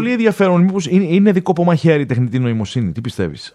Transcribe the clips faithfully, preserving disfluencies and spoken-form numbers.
πολύ ενδιαφέρον. Μήπως είναι, είναι δικό από μαχαίρι η τεχνητή νοημοσύνη. Τι πιστεύεις?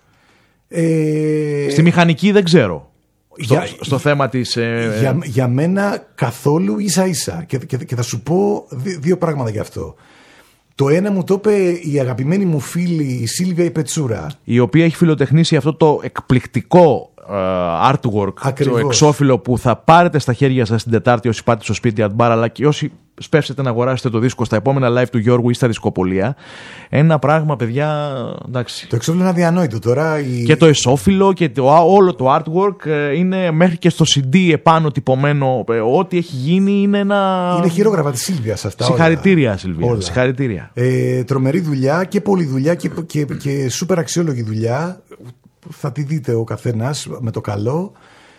Ε... Στη μηχανική δεν ξέρω. Στο, για, στο θέμα της... Ε... Για, για μένα καθόλου ίσα ίσα. Και, και, και θα σου πω δύο πράγματα γι' αυτό. Το ένα μου το είπε η αγαπημένη μου φίλη η Σίλβια η Πετσούρα, η οποία έχει φιλοτεχνήσει αυτό το εκπληκτικό uh, artwork, ακριβώς, το εξώφυλλο που θα πάρετε στα χέρια σας την Τετάρτη όσοι πάτε στο σπίτι Αντμπάρ, αλλά και όσοι σπεύσετε να αγοράσετε το δίσκο στα επόμενα live του Γιώργου ή στα δισκοπολία. Ένα πράγμα, παιδιά, εντάξει. Το εξώφυλλο είναι αδιανόητο τώρα. Η... Και το εσώφυλλο και το, όλο το artwork είναι μέχρι και στο σι ντι επάνω τυπωμένο. Ό,τι έχει γίνει είναι ένα. Είναι χειρόγραφα τη Σίλβια αυτά. Συγχαρητήρια, Σίλβια. Συγχαρητήρια. Ε, τρομερή δουλειά και πολλή δουλειά και, και, και σούπερ αξιόλογη δουλειά. Θα τη δείτε ο καθένας με το καλό.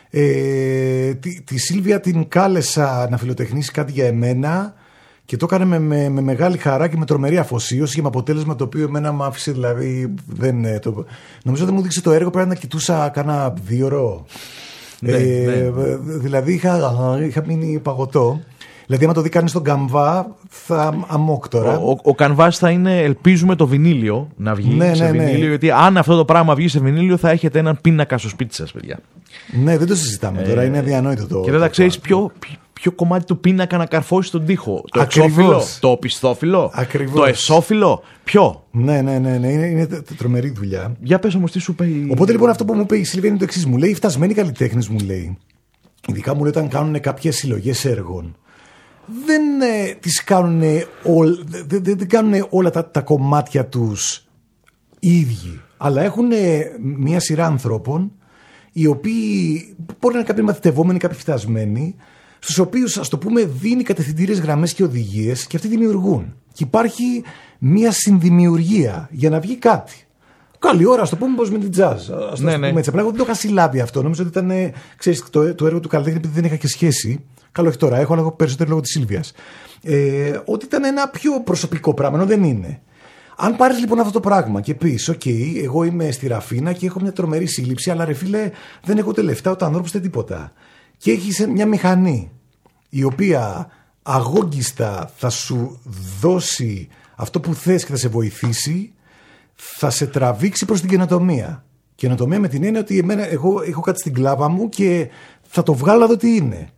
Ε, τη, τη Σίλβια την κάλεσα να φιλοτεχνήσει κάτι για εμένα και το έκανε με, με, με μεγάλη χαρά και με τρομερή αφοσίωση και με αποτέλεσμα το οποίο εμένα μου άφησε, δηλαδή δεν, το, νομίζω δεν μου δείξε το έργο, πρέπει να κοιτούσα κάνα δύο ώρο. Ναι, ε, ναι. Δηλαδή είχα, είχα μείνει παγωτό. Δηλαδή, άμα το δει κανείς στον Canva, θα αμόκ τώρα. Ο, ο, ο Canvas θα είναι, ελπίζουμε, το βινίλιο να βγει ναι, σε ναι, βινίλιο. ναι. Γιατί αν αυτό το πράγμα βγει σε βινίλιο, θα έχετε έναν πίνακα στο σπίτι σας, παιδιά. Ναι, δεν το συζητάμε τώρα. Είναι αδιανόητο το. Και δεν θα ξέρεις ποιο, ποιο κομμάτι του πίνακα να καρφώσει τον τοίχο. Το εξώφυλλο, το οπισθόφυλλο, το εσώφυλλο. Ποιο? Ναι, ναι, ναι, ναι. Είναι, είναι τρομερή δουλειά. Για πες όμως τι σου πει. Οπότε λοιπόν αυτό που μου είπε η Σίλβια είναι το εξής. Μου λέει: οι φτασμένοι καλλιτέχνες, μου λέει, ειδικά μου λέει όταν κάνουν κάποιες συλλογές έργων, δεν ε, τις κάνουν, όλ, δεν, δεν, δεν κάνουν όλα τα, τα κομμάτια τους οι ίδιοι, αλλά έχουν μια σειρά ανθρώπων οι οποίοι μπορεί να είναι κάποιοι μαθητευόμενοι, κάποιοι φτασμένοι, στους οποίους, ας το πούμε, δίνει κατευθυντήριες γραμμές και οδηγίες και αυτοί δημιουργούν. Και υπάρχει μια συνδημιουργία για να βγει κάτι. Καλή ώρα, ας το πούμε, πως με την jazz. Ας ναι, το πούμε ναι. έτσι. Απλά εγώ δεν το είχα συλλάβει αυτό. Νομίζω ότι ήταν, ξέρεις, το, το έργο του καλλιτέχνη, επειδή δεν είχα και σχέση. Καλό, όχι τώρα, έχω αλλά περισσότερο λόγω της Σίλβιας. Ε, ότι ήταν ένα πιο προσωπικό πράγμα, ενώ δεν είναι. Αν πάρεις λοιπόν αυτό το πράγμα και πεις, οκ, okay, εγώ είμαι στη Ραφίνα και έχω μια τρομερή σύλληψη, αλλά ρε φίλε, δεν έχω τελευταία ούτε ανθρώπους ούτε τίποτα. Και έχεις μια μηχανή η οποία αγόγγιστα θα σου δώσει αυτό που θες και θα σε βοηθήσει, θα σε τραβήξει προς την καινοτομία. Καινοτομία με την έννοια ότι εμένα, εγώ έχω κάτι στην κλάβα μου και θα το βγάλω εδώ τι είναι.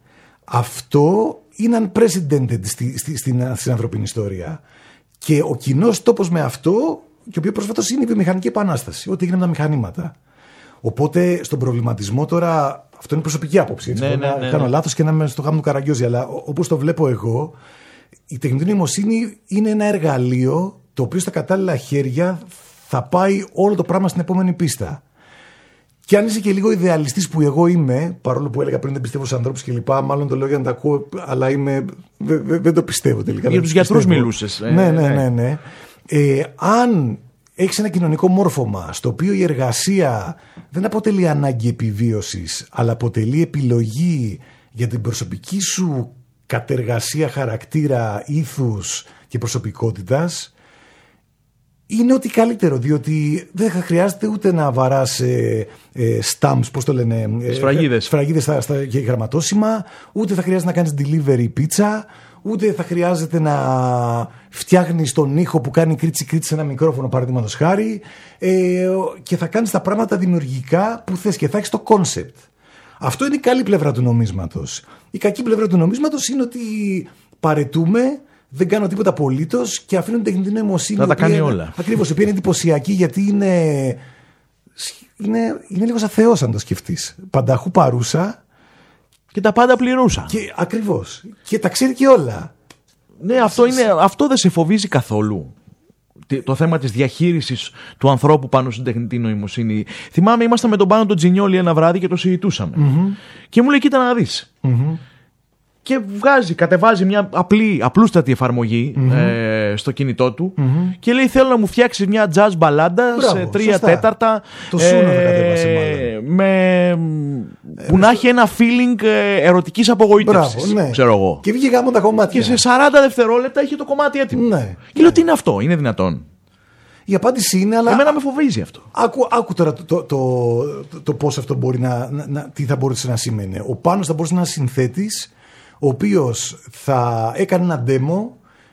Αυτό είναι unprecedented στη, στη, στην, στην ανθρωπινή ιστορία. Και ο κοινός τόπος με αυτό, και ο πιο πρόσφατος, είναι η βιομηχανική επανάσταση. Ό,τι έγινε με τα μηχανήματα. Οπότε στον προβληματισμό τώρα, αυτό είναι προσωπική άποψη. Έτσι, ναι, ναι, ναι, να ναι, κάνω ναι. λάθος και να είμαι στο γάμο του Καραγκιόζη. Αλλά όπως το βλέπω εγώ, η τεχνητή νοημοσύνη είναι ένα εργαλείο το οποίο στα κατάλληλα χέρια θα πάει όλο το πράγμα στην επόμενη πίστα. Και αν είσαι και λίγο ιδεαλιστής που εγώ είμαι, παρόλο που έλεγα πριν δεν πιστεύω στους ανθρώπους και λοιπά, μάλλον το λέω για να τα ακούω, αλλά είμαι, δεν, δεν, δεν το πιστεύω τελικά. Για τους γιατρούς μιλούσες. Ε, ναι, ναι, ναι. ναι. Ε, αν έχεις ένα κοινωνικό μόρφωμα στο οποίο η εργασία δεν αποτελεί ανάγκη επιβίωσης, αλλά αποτελεί επιλογή για την προσωπική σου κατεργασία χαρακτήρα, ήθους και προσωπικότητας, είναι ότι καλύτερο, διότι δεν θα χρειάζεται ούτε να βαράς ε, ε, stamps, πώς το λένε, ε, σφραγίδες, σφραγίδες στα, στα, και γραμματόσημα, ούτε θα χρειάζεται να κάνεις delivery πίτσα, ούτε θα χρειάζεται να φτιάχνεις τον ήχο που κάνει κρίτσι κρίτσι σε ένα μικρόφωνο, παραδείγματος χάρη, ε, και θα κάνεις τα πράγματα δημιουργικά που θες και θα έχεις το concept. Αυτό είναι η καλή πλευρά του νομίσματος. Η κακή πλευρά του νομίσματος είναι ότι παρετούμε, δεν κάνω τίποτα απολύτως και αφήνουν την τεχνητή νοημοσύνη. Θα τα κάνει είναι, όλα. Ακριβώς, η οποία είναι εντυπωσιακή γιατί είναι, είναι, είναι λίγο σαν Θεός αν το σκεφτείς. Πανταχού παρούσα. Και τα πάντα πληρούσα. Και, ακριβώς. Και τα ξέρει και όλα. Ναι, αυτό, είναι, αυτό δεν σε φοβίζει καθόλου. Το θέμα της διαχείρισης του ανθρώπου πάνω στην τεχνητή νοημοσύνη. Θυμάμαι, ήμασταν με τον Πάνο τον Τζινιόλη ένα βράδυ και το συζητούσαμε. Mm-hmm. Και μου λέει, κοίτα να δεις. Mm-hmm. Και βγάζει, κατεβάζει μια απλή, απλούστατη εφαρμογή mm-hmm. ε, στο κινητό του mm-hmm. και λέει, θέλω να μου φτιάξει μια jazz μπαλάντα. Μπράβο, σε τρία σωστά. Τέταρτα. Το Σούνα ε, θα κατέβασε μάλλον. Με, ε, που ε, να έχει ένα feeling ε, ερωτικής απογοήτευσης. Ναι. Ξέρω εγώ. Και βγήκε γάμο τα κομμάτια. Και σε σαράντα δευτερόλεπτα είχε το κομμάτι έτοιμο. Ναι. Και λέω, τι είναι αυτό, είναι δυνατόν? Η απάντηση είναι, αλλά. Εμένα με φοβίζει αυτό. Άκου, άκου τώρα το, το, το, το, το πώς αυτό μπορεί να, να, να. Τι θα μπορούσε να σημαίνει. Ο Πάνος θα μπορούσε να είναι συνθέτης, ο οποίος θα έκανε ένα demo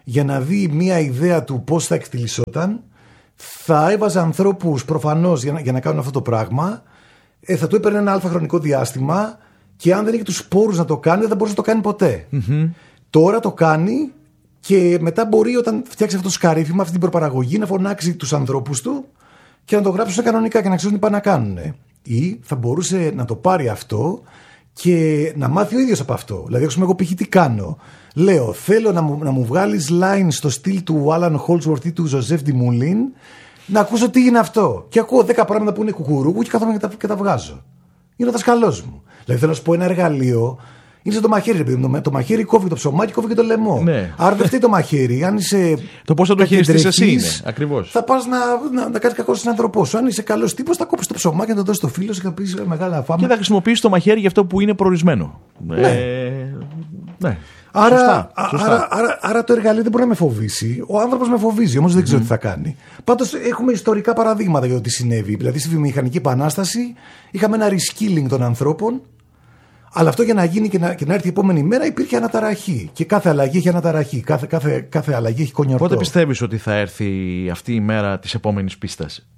για να δει μια ιδέα του πώς θα εκτιλισόταν, θα έβαζε ανθρώπους προφανώς για να, για να κάνουν αυτό το πράγμα, ε, θα του έπαιρνε ένα αλφα χρονικό διάστημα και αν δεν είχε τους πόρους να το κάνει, δεν θα μπορούσε να το κάνει ποτέ. Mm-hmm. Τώρα το κάνει και μετά μπορεί, όταν φτιάξει αυτό το σκαρίφημα, αυτή την προπαραγωγή, να φωνάξει τους ανθρώπους του και να το γράψουν κανονικά και να ξέρουν τι πάνε να κάνουν. Ή θα μπορούσε να το πάρει αυτό και να μάθει ο ίδιος από αυτό. Δηλαδή, εγώ π.χ. τι κάνω. Λέω, θέλω να μου, να μου βγάλεις line στο στυλ του Άλαν Χόλτσουορθ ή του Ζωζεφ Ντιμουλίν, να ακούσω τι είναι αυτό. Και ακούω δέκα πράγματα που είναι κουκουρούκου και κάθομαι και τα, και τα βγάζω. Είναι ο δασκαλός μου. Δηλαδή, θέλω να σου πω ένα εργαλείο. Είναι σαν το μαχαίρι, επειδή το μαχαίρι κόβει το ψωμάκι, κόβει και το λαιμό. Ναι. Άρα δεν φταίει το μαχαίρι. Αν είσαι. Το πώς θα το χειριστείς εσύ είναι. Ακριβώς. Θα πας να, να, να κάνεις κακό στον άνθρωπό σου. Αν είσαι καλός τύπος, θα κόψεις το ψωμάκι, να το δώσεις στο φίλο σου και θα πεις μεγάλα φάμε. Και θα χρησιμοποιήσεις το μαχαίρι για αυτό που είναι προορισμένο. Ναι. Ε, ναι. Άρα, σωστά, σωστά. Άρα, άρα, άρα το εργαλείο δεν μπορεί να με φοβήσει. Ο άνθρωπος με φοβίζει, όμως δεν ξέρω mm. τι θα κάνει. Πάντως έχουμε ιστορικά παραδείγματα για το τι συνέβη. Δηλαδή στη βιομηχανική επανάσταση είχαμε ένα reskilling των ανθρώπων. Αλλά αυτό για να γίνει και να, και να έρθει η επόμενη μέρα υπήρχε αναταραχή. Και κάθε αλλαγή έχει αναταραχή. Κάθε, κάθε, κάθε αλλαγή έχει κονιορτό. Πότε πιστεύεις ότι θα έρθει αυτή η μέρα της επόμενης πίστας?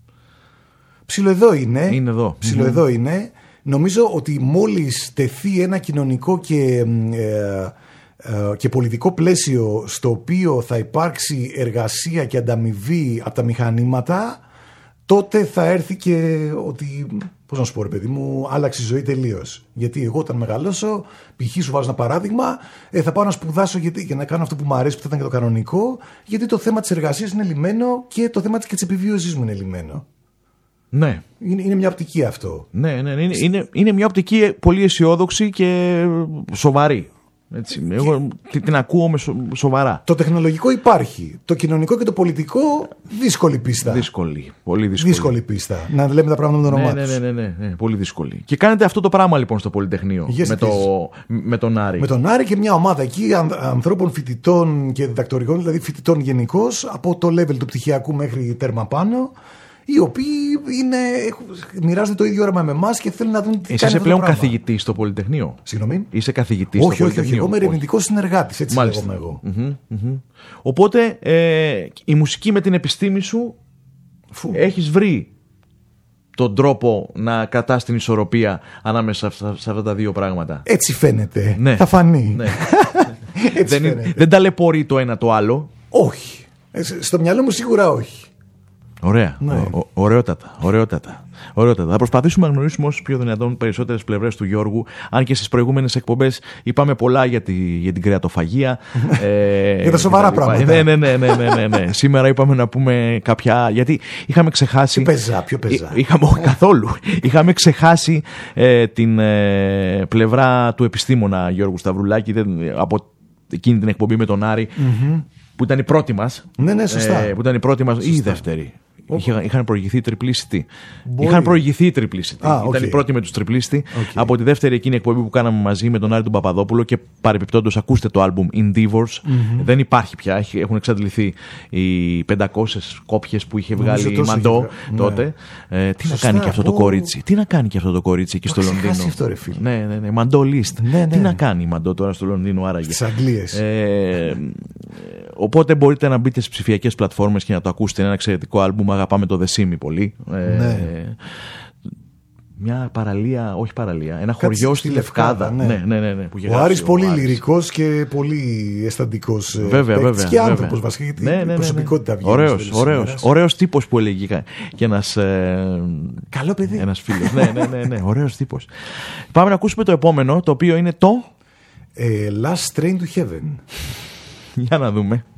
Ψιλοεδώ είναι. Είναι εδώ. Ψιλοεδώ mm-hmm. είναι. Νομίζω ότι μόλις τεθεί ένα κοινωνικό και, ε, ε, και πολιτικό πλαίσιο στο οποίο θα υπάρξει εργασία και ανταμοιβή από τα μηχανήματα, τότε θα έρθει και ότι. Πώς να σου πω, ρε παιδί μου, άλλαξε η ζωή τελείως. Γιατί εγώ όταν μεγαλώσω, π.χ. σου βάζω ένα παράδειγμα, ε, θα πάω να σπουδάσω γιατί, για να κάνω αυτό που μου αρέσει, που θα ήταν και το κανονικό, γιατί το θέμα της εργασίας είναι λυμένο και το θέμα της επιβίωσής μου είναι λυμένο. Ναι. Είναι, είναι μια οπτική αυτό. Ναι, ναι, ναι είναι, είναι, είναι μια οπτική πολύ αισιόδοξη και σοβαρή. Έτσι, και... Εγώ την ακούω με σο, σοβαρά. Το τεχνολογικό υπάρχει. Το κοινωνικό και το πολιτικό δύσκολη πίστα. Δύσκολη. Πολύ δύσκολη. Δύσκολη πίστα. Να λέμε τα πράγματα με το όνομά ναι, τους. ναι, ναι, ναι, ναι, πολύ δύσκολη. Και κάνετε αυτό το πράγμα λοιπόν στο Πολυτεχνείο. Με, το, με τον Άρη. Με τον Άρη και μια ομάδα εκεί ανθρώπων, φοιτητών και διδακτορικών, δηλαδή φοιτητών γενικώς, από το level του πτυχιακού μέχρι τέρμα πάνω. Οι οποίοι είναι, μοιράζονται το ίδιο όραμα με εμάς και θέλουν να δουν τι. Εσύ είσαι πλέον καθηγητής στο Πολυτεχνείο. Συγγνώμη. Είσαι καθηγητής όχι, στο όχι, Πολυτεχνείο. Όχι, όχι. Εγώ είμαι ερευνητικός συνεργάτης. Έτσι λέγομαι εγώ. Mm-hmm, mm-hmm. Οπότε ε, η μουσική με την επιστήμη σου Φου. έχεις βρει τον τρόπο να κρατάς την ισορροπία ανάμεσα σε αυτά τα δύο πράγματα. Έτσι φαίνεται. Ναι. Θα φανεί. Ναι. Έτσι δεν, είναι, δεν ταλαιπωρεί το ένα το άλλο. Όχι. Στο μυαλό μου σίγουρα όχι. Ωραία. Ναι. Ο, ο, ωραιότατα, ωραιότατα, ωραιότατα. Θα προσπαθήσουμε να γνωρίσουμε όσο πιο δυνατόν περισσότερες πλευρές του Γιώργου. Αν και στις προηγούμενες εκπομπές είπαμε πολλά για, τη, για την κρεατοφαγία. ε, για τα σοβαρά πράγματα. Ναι, ναι, ναι, ναι, ναι, ναι, ναι. Σήμερα είπαμε να πούμε κάποια. Γιατί είχαμε ξεχάσει. Πιο πεζά, πιο πεζά. Είχαμε, καθόλου. Είχαμε ξεχάσει ε, την ε, πλευρά του επιστήμονα Γιώργου Σταυρουλάκη δεν, από εκείνη την εκπομπή με τον Άρη. Mm-hmm. Που ήταν η πρώτη μας. Ναι, ναι, σωστά. Ε, που ήταν η πρώτη μας ή η δεύτερη. Είχε, είχαν προηγηθεί οι τριπλήσιτοι. Είχαν προηγηθεί οι τριπλήσιτοι. Ah, okay. Ήταν οι πρώτοι με τους τριπλήσιτοι. Okay. Από τη δεύτερη εκείνη εκπομπή που κάναμε μαζί με τον Άρη τον Παπαδόπουλο και παρεπιπτόντως ακούστε το άλμπουμ Endeavors. Mm-hmm. Δεν υπάρχει πια. Έχουν εξαντληθεί οι πεντακόσιες κόπιες που είχε βγάλει η Μαντό είχε... τότε. Ναι. Ε, τι Σωστά, να κάνει και αυτό το κορίτσι. Τι να κάνει και αυτό το κορίτσι εκεί στο Λονδίνο. Αυτό, ρε φίλε. Ναι, ναι, ναι. Μαντό List. Ναι, ναι. Τι να κάνει η Μαντό τώρα στο Λονδίνο άραγε. Στις Αγγλίες. Ε, οπότε μπορείτε να μπείτε στις ψηφιακές πλατφόρμες και να το ακούσετε. Είναι ένα εξαιρετικό άλμπουμ. Αγαπάμε το The Simi πολύ. Ναι. Ε, μια παραλία, όχι παραλία, ένα Κάτι χωριό στη Λευκάδα. Ναι. Ναι, ναι, ναι, ναι, που ο Άρης πολύ λυρικός και πολύ αισθαντικός. Βέβαια, βέβαια. Και άνθρωπος βασικά, γιατί ναι, ναι, ναι, η προσωπικότητα βγαίνει. Ωραίος, ωραίος, ωραίος τύπος που έλεγε και ένας, ε, καλό παιδί. Ένας φίλος. ναι, ναι, ναι, ναι, ωραίος τύπος. Πάμε να ακούσουμε το επόμενο, το οποίο είναι το ε, Last Train to Heaven. Για να δούμε.